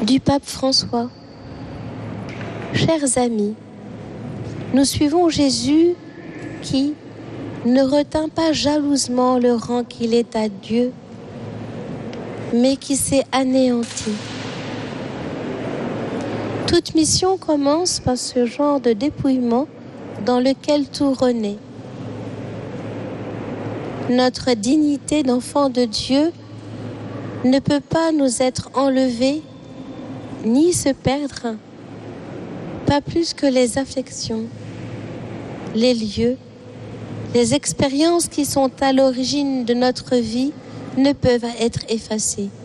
du pape François. Chers amis, nous suivons Jésus qui ne retint pas jalousement le rang qu'il est à Dieu, mais qui s'est anéanti. Toute mission commence par ce genre de dépouillement dans lequel tout renaît. Notre dignité d'enfant de Dieu ne peut pas nous être enlevée ni se perdre, pas plus que les affections, les lieux, les expériences qui sont à l'origine de notre vie ne peuvent être effacées.